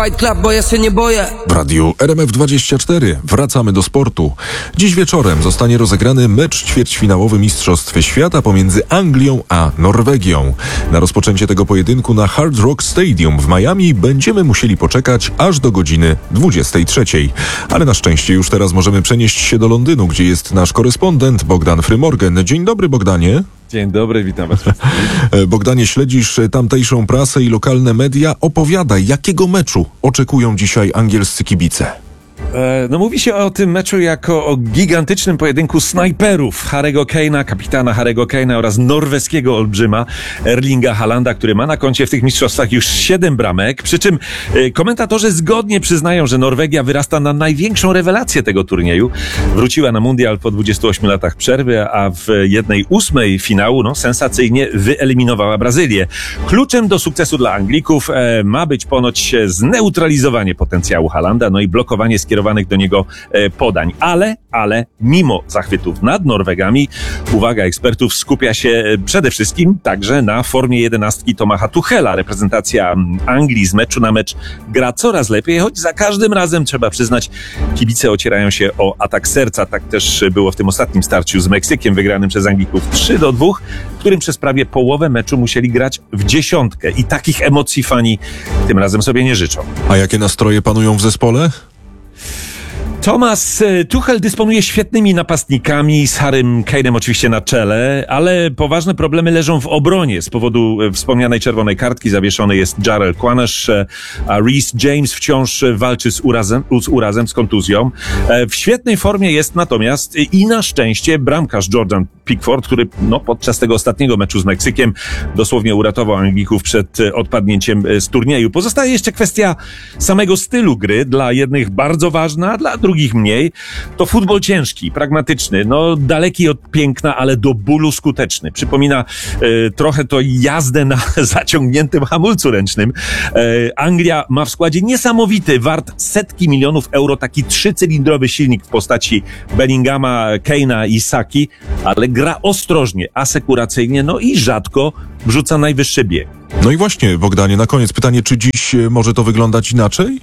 Fight Club, bo ja się nie boję. W radiu RMF24 wracamy do sportu. Dziś wieczorem zostanie rozegrany mecz ćwierćfinałowy Mistrzostw Świata pomiędzy Anglią a Norwegią. Na rozpoczęcie tego pojedynku na Hard Rock Stadium w Miami będziemy musieli poczekać aż do godziny 23. Ale na szczęście już teraz możemy przenieść się do Londynu, gdzie jest nasz korespondent Bogdan Frymorgan. Dzień dobry, Bogdanie. Dzień dobry, witam was. Bogdanie, śledzisz tamtejszą prasę i lokalne media. Opowiadaj, jakiego meczu oczekują dzisiaj angielscy kibice? No mówi się o tym meczu jako o gigantycznym pojedynku snajperów Harry'ego Kane'a, kapitana Harry'ego Kane'a oraz norweskiego olbrzyma Erlinga Haalanda, który ma na koncie w tych mistrzostwach już 7 bramek. Przy czym komentatorzy zgodnie przyznają, że Norwegia wyrasta na największą rewelację tego turnieju. Wróciła na mundial po 28 latach przerwy, a w 1/8 finału sensacyjnie wyeliminowała Brazylię. Kluczem do sukcesu dla Anglików ma być ponoć zneutralizowanie potencjału Haalanda, no i blokowanie skierowanych do niego podań. Ale mimo zachwytów nad Norwegami, uwaga ekspertów skupia się przede wszystkim także na formie 11 Tomaha Tuchela. Reprezentacja Anglii z meczu na mecz gra coraz lepiej, choć za każdym razem, trzeba przyznać, kibice ocierają się o atak serca. Tak też było w tym ostatnim starciu z Meksykiem, wygranym przez Anglików 3-2, w którym przez prawie połowę meczu musieli grać w dziesiątkę. I takich emocji fani tym razem sobie nie życzą. A jakie nastroje panują w zespole? Thomas Tuchel dysponuje świetnymi napastnikami, z Harrym Kane'em oczywiście na czele, ale poważne problemy leżą w obronie. Z powodu wspomnianej czerwonej kartki zawieszony jest Jarrell Quanesh, a Reece James wciąż walczy z urazem, z kontuzją. W świetnej formie jest natomiast i na szczęście bramkarz Jordan Pickford, który podczas tego ostatniego meczu z Meksykiem dosłownie uratował Anglików przed odpadnięciem z turnieju. Pozostaje jeszcze kwestia samego stylu gry, dla jednych bardzo ważna, dla drugich mniej. To futbol ciężki, pragmatyczny, daleki od piękna, ale do bólu skuteczny. Przypomina trochę to jazdę na zaciągniętym hamulcu ręcznym. Anglia ma w składzie niesamowity, wart setki milionów euro, taki 3-cylindrowy silnik w postaci Bellinghama, Kane'a i Saki, ale gra ostrożnie, asekuracyjnie, i rzadko wrzuca najwyższy bieg. No i właśnie, Bogdanie, na koniec pytanie, czy dziś może to wyglądać inaczej?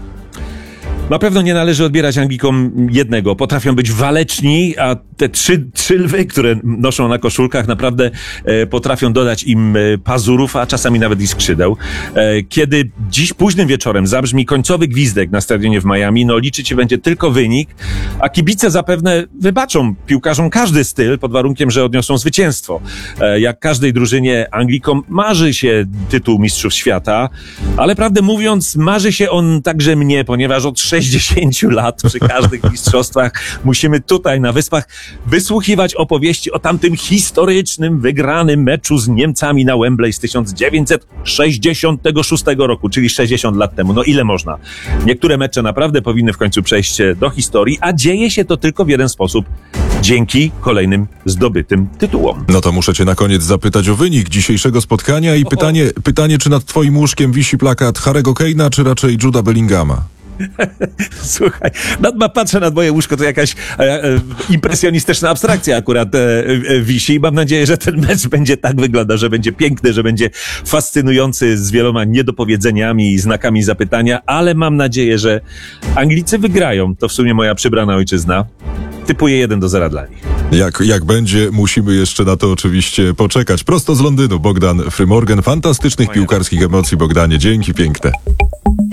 Na pewno nie należy odbierać Anglikom jednego. Potrafią być waleczni, a te trzy lwy, które noszą na koszulkach, naprawdę potrafią dodać im pazurów, a czasami nawet i skrzydeł. Kiedy dziś późnym wieczorem zabrzmi końcowy gwizdek na stadionie w Miami, liczyć się będzie tylko wynik, a kibice zapewne wybaczą piłkarzom każdy styl, pod warunkiem, że odniosą zwycięstwo. Jak każdej drużynie, Anglikom marzy się tytuł Mistrzów Świata, ale prawdę mówiąc, marzy się on także mnie, ponieważ od 60 lat przy każdych mistrzostwach musimy tutaj na Wyspach wysłuchiwać opowieści o tamtym historycznym, wygranym meczu z Niemcami na Wembley z 1966 roku, czyli 60 lat temu. Ile można? Niektóre mecze naprawdę powinny w końcu przejść do historii, a dzieje się to tylko w jeden sposób. Dzięki kolejnym zdobytym tytułom. To muszę cię na koniec zapytać o wynik dzisiejszego spotkania i pytanie, czy nad twoim łóżkiem wisi plakat Harry'ego Kane'a, czy raczej Juda Bellinghama? Słuchaj, patrzę nad moje łóżko, to jakaś impresjonistyczna abstrakcja akurat wisi. Mam nadzieję, że ten mecz będzie tak wyglądał, że będzie piękny, że będzie fascynujący, z wieloma niedopowiedzeniami i znakami zapytania, ale mam nadzieję, że Anglicy wygrają. To w sumie moja przybrana ojczyzna. Typuję 1-0 dla nich. Jak będzie, musimy jeszcze na to oczywiście poczekać. Prosto z Londynu, Bogdan Frymorgan. Fantastycznych piłkarskich emocji, Bogdanie. Dzięki piękne.